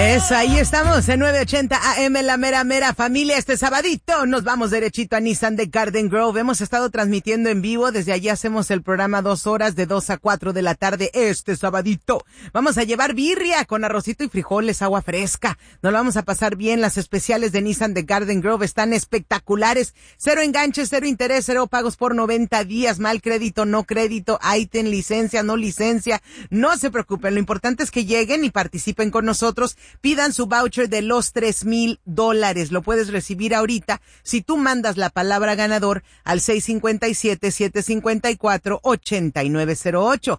Eso, ahí estamos en 980 AM, la mera familia. Este sabadito nos vamos derechito a Nissan de Garden Grove. Hemos estado transmitiendo en vivo, desde allí hacemos el programa 2 horas de 2 a 4 de la tarde. Este sabadito vamos a llevar birria con arrocito y frijoles, agua fresca. Nos lo vamos a pasar bien. Las especiales de Nissan de Garden Grove están espectaculares. 0 enganches, 0 interés, 0 pagos por 90 días. Mal crédito, no crédito, ITEN, licencia, no licencia. No se preocupen, lo importante es que lleguen y participen con nosotros. Pidan su voucher de los $3,000. Lo puedes recibir ahorita si tú mandas la palabra ganador al 657-754-8908.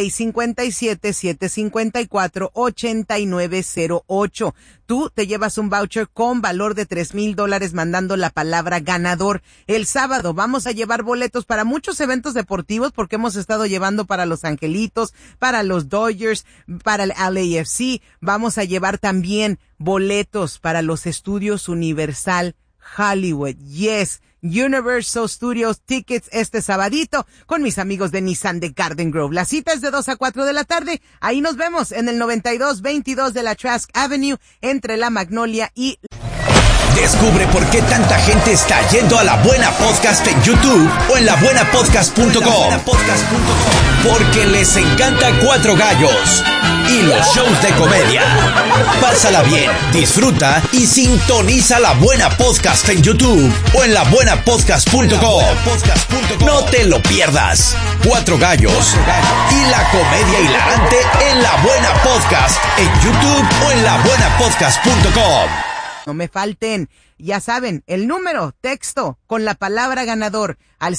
657-754-8908. Tú te llevas un voucher con valor de $3,000 mandando la palabra ganador. El sábado vamos a llevar boletos para muchos eventos deportivos, porque hemos estado llevando para los Angelitos, para los Dodgers, para el LAFC. Vamos a llevar también boletos para los estudios Universal Hollywood. Yes, Universal Studios Tickets este sabadito con mis amigos de Nissan de Garden Grove. La cita es de 2 a 4 de la tarde. Ahí nos vemos en el 9222 de la Trask Avenue entre La Magnolia y... Descubre por qué tanta gente está yendo a La Buena Podcast en YouTube o en labuenapodcast.com. Porque les encanta Cuatro Gallos y los shows de comedia. Pásala bien, disfruta y sintoniza La Buena Podcast en YouTube o en labuenapodcast.com. No te lo pierdas. Cuatro Gallos y la comedia hilarante en La Buena Podcast en YouTube o en labuenapodcast.com. No me falten, ya saben, el número, texto, con la palabra ganador al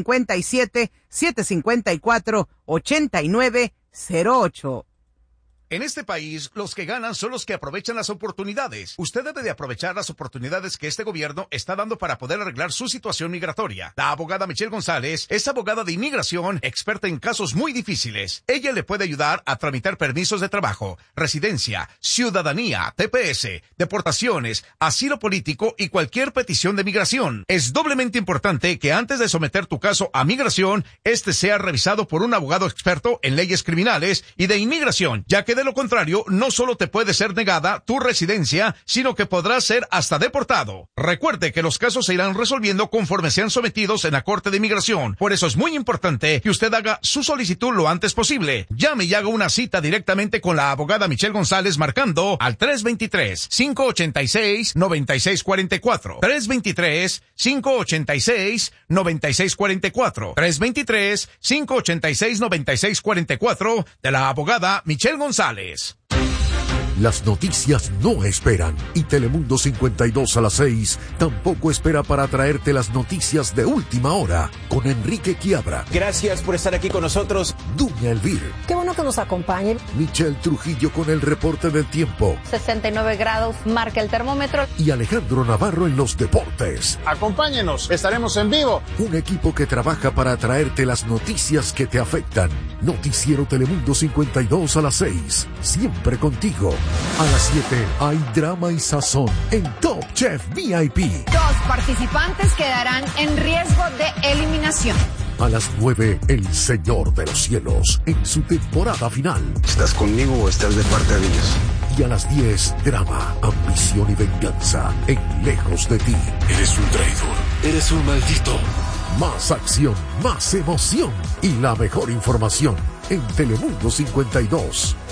657-754-8908. En este país, los que ganan son los que aprovechan las oportunidades. Usted debe de aprovechar las oportunidades que este gobierno está dando para poder arreglar su situación migratoria. La abogada Michelle González es abogada de inmigración, experta en casos muy difíciles. Ella le puede ayudar a tramitar permisos de trabajo, residencia, ciudadanía, TPS, deportaciones, asilo político y cualquier petición de migración. Es doblemente importante que antes de someter tu caso a migración, este sea revisado por un abogado experto en leyes criminales y de inmigración, ya que de lo contrario, no solo te puede ser negada tu residencia, sino que podrás ser hasta deportado. Recuerde que los casos se irán resolviendo conforme sean sometidos en la Corte de Inmigración. Por eso es muy importante que usted haga su solicitud lo antes posible. Llame y haga una cita directamente con la abogada Michelle González marcando al 323-586-9644. 323-586-9644. 323-586-9644 de la abogada Michelle González. Las noticias no esperan y Telemundo 52 a las 6 tampoco espera para traerte las noticias de última hora con Enrique Quiabra. Gracias por estar aquí con nosotros. Dunia Elvir. Qué bueno que nos acompañen. Michelle Trujillo con el reporte del tiempo. 69 grados marca el termómetro. Y Alejandro Navarro en los deportes. Acompáñenos, estaremos en vivo. Un equipo que trabaja para traerte las noticias que te afectan. Noticiero Telemundo 52 a las 6. Siempre contigo. A las 7 hay drama y sazón en Top Chef VIP. 2 participantes quedarán en riesgo de eliminación. A las 9, El Señor de los Cielos en su temporada final. ¿Estás conmigo o estás de parte de ellos? Y a las 10, drama, ambición y venganza en Lejos de ti. Eres un traidor. Eres un maldito. Más acción, más emoción y la mejor información en Telemundo 52.